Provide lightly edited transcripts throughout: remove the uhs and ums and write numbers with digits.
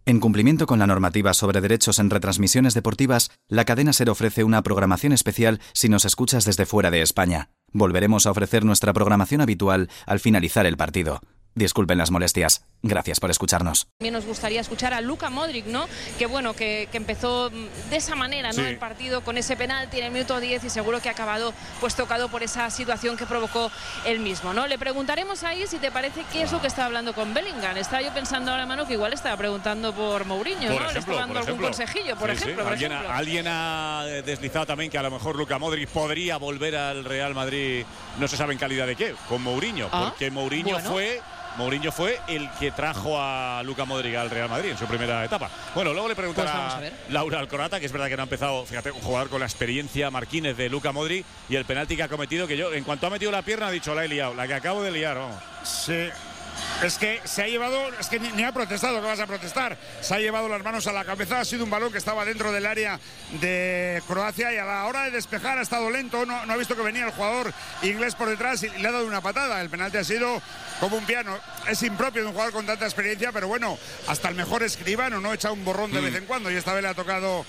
En cumplimiento con la normativa sobre derechos en retransmisiones deportivas, la cadena SER ofrece una programación especial si nos escuchas desde fuera de España. Volveremos a ofrecer nuestra programación habitual al finalizar el partido. Disculpen las molestias. Gracias por escucharnos. También nos gustaría escuchar a Luka Modric, ¿no? Que empezó de esa manera, ¿no? Sí. El partido con ese penalti en el minuto 10 y seguro que ha acabado pues tocado por esa situación que provocó él mismo, ¿no? Le preguntaremos ahí si te parece qué es lo que está hablando con Bellingham. Estaba yo pensando ahora, mano, que igual estaba preguntando por Mourinho, ¿no? Le estaba dando algún consejillo, por ejemplo. Alguien ha deslizado también que a lo mejor Luka Modric podría volver al Real Madrid, no se sabe en calidad de qué, con Mourinho, porque Mourinho fue el que trajo a Luka Modric al Real Madrid en su primera etapa. Bueno, luego le preguntará Laura al croata, que es verdad que no ha empezado, fíjate, un jugador con la experiencia, Marquínez, de Luka Modric, y el penalti que ha cometido, que yo, en cuanto ha metido la pierna, ha dicho, la he liado, la que acabo de liar, vamos. Sí. Es que se ha llevado, es que ni ha protestado, ¿qué vas a protestar? Se ha llevado las manos a la cabeza, ha sido un balón que estaba dentro del área de Croacia y a la hora de despejar ha estado lento, no ha visto que venía el jugador inglés por detrás y le ha dado una patada. El penalti ha sido como un piano, es impropio de un jugador con tanta experiencia, pero bueno, hasta el mejor escribano no echa un borrón de vez en cuando y esta vez le ha tocado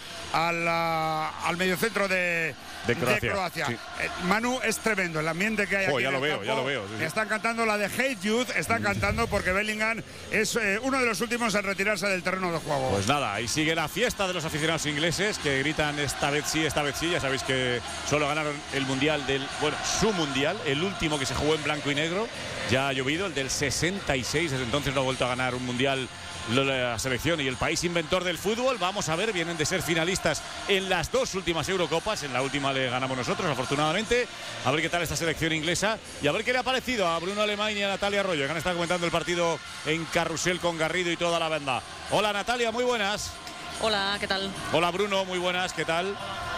al mediocentro de Croacia. Sí. Manu, es tremendo el ambiente que hay aquí. Ya lo veo. Sí. Están cantando la de Hate Youth, están cantando porque Bellingham es uno de los últimos en retirarse del terreno de juego. Pues nada, ahí sigue la fiesta de los aficionados ingleses que gritan esta vez sí. Ya sabéis que solo ganaron el mundial su mundial, el último que se jugó en blanco y negro. Ya ha llovido, el del 66, desde entonces no ha vuelto a ganar un mundial la selección y el país inventor del fútbol. Vamos a ver, vienen de ser finalistas en las dos últimas Eurocopas, en la última le ganamos nosotros afortunadamente. A ver qué tal esta selección inglesa y a ver qué le ha parecido a Bruno Alemany y a Natalia Arroyo, que han estado comentando el partido en Carrusel con Garrido y toda la banda. Hola Natalia, muy buenas. Hola, ¿qué tal? Hola Bruno, muy buenas, ¿qué tal?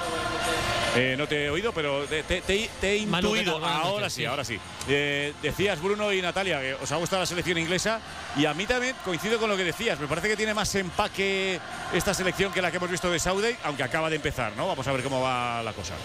No te he oído, pero te he intuido. Ahora sí. Decías, Bruno y Natalia, que os ha gustado la selección inglesa y a mí también coincido con lo que decías. Me parece que tiene más empaque esta selección que la que hemos visto de Saudi, aunque acaba de empezar, ¿no? Vamos a ver cómo va la cosa.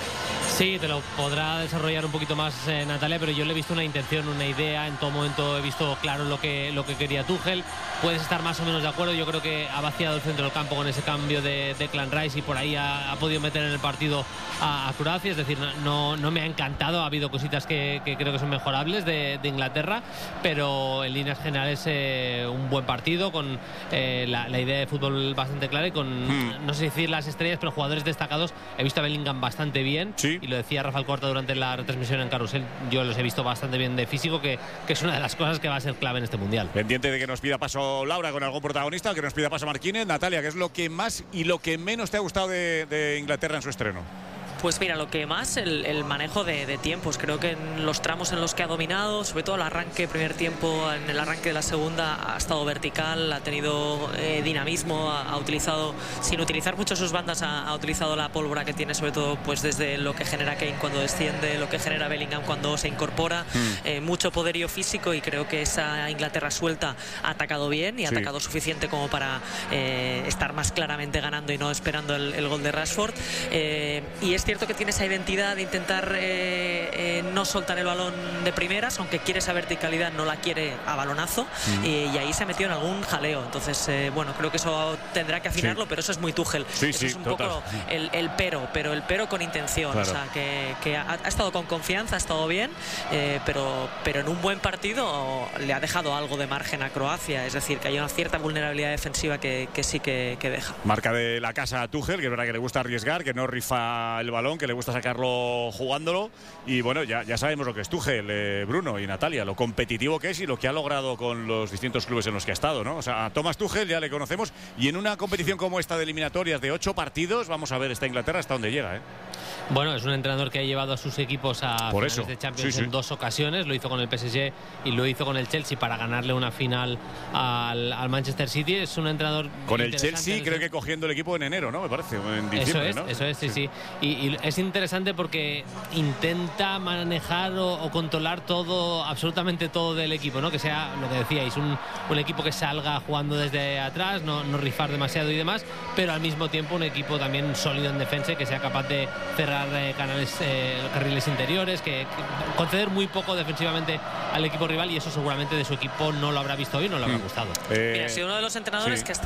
Sí, te lo podrá desarrollar un poquito más Natalia, pero yo le he visto una intención, una idea. En todo momento he visto claro lo que quería Tuchel. Puedes estar más o menos de acuerdo. Yo creo que ha vaciado el centro del campo con ese cambio de Declan Rice y por ahí ha podido meter en el partido a Croacia. Es decir, no me ha encantado. Ha habido cositas que creo que son mejorables de Inglaterra, pero en líneas generales un buen partido con la idea de fútbol bastante clara y con, no sé decir las estrellas, pero jugadores destacados. He visto a Bellingham bastante bien. Sí. Y lo decía Rafael Corta durante la retransmisión en Carrusel, yo los he visto bastante bien de físico, que es una de las cosas que va a ser clave en este mundial. Pendiente de que nos pida paso Laura con algún protagonista, que nos pida paso Marquínez. Natalia, ¿qué es lo que más y lo que menos te ha gustado de Inglaterra en su estreno? Pues mira, lo que más, el manejo de tiempos. Creo que en los tramos en los que ha dominado, sobre todo el arranque, primer tiempo, en el arranque de la segunda, ha estado vertical, ha tenido dinamismo, ha utilizado, sin utilizar mucho sus bandas, ha utilizado la pólvora que tiene, sobre todo pues desde lo que genera Kane cuando desciende, lo que genera Bellingham cuando se incorpora, mucho poderío físico, y creo que esa Inglaterra suelta ha atacado bien y ha atacado suficiente como para estar más claramente ganando y no esperando el gol de Rashford. Y es cierto que tiene esa identidad de intentar no soltar el balón de primeras, aunque quiere esa verticalidad, no la quiere a balonazo, y ahí se ha metido en algún jaleo. Entonces, bueno, creo que eso tendrá que afinarlo, pero eso es muy Tuchel. Eso es un poco el pero el con intención. Claro. O sea, que ha estado con confianza, ha estado bien, pero en un buen partido le ha dejado algo de margen a Croacia. Es decir, que hay una cierta vulnerabilidad defensiva que sí que deja. Marca de la casa a Tuchel, que es verdad que le gusta arriesgar, que no rifa el balón, que le gusta sacarlo jugándolo, y bueno, ya sabemos lo que es Tuchel, Bruno y Natalia, lo competitivo que es y lo que ha logrado con los distintos clubes en los que ha estado, ¿no? O sea, a Thomas Tuchel ya le conocemos, y en una competición como esta de eliminatorias de 8 partidos, vamos a ver esta Inglaterra hasta dónde llega, ¿eh? Bueno, es un entrenador que ha llevado a sus equipos a finales de Champions en 2 ocasiones. Lo hizo con el PSG y lo hizo con el Chelsea para ganarle una final al Manchester City. Es un entrenador con el Chelsea, creo que cogiendo el equipo en enero, ¿no? Me parece, en diciembre, Eso es, sí. Y es interesante porque intenta manejar o controlar todo, absolutamente todo del equipo, ¿no? Que sea, lo que decíais, un equipo que salga jugando desde atrás, no rifar demasiado y demás, pero al mismo tiempo un equipo también sólido en defensa, que sea capaz de cerrar carriles interiores, que conceder muy poco defensivamente al equipo rival, y eso seguramente de su equipo no lo habrá visto hoy, no le habrá gustado. Mira, ha sido uno de los entrenadores que está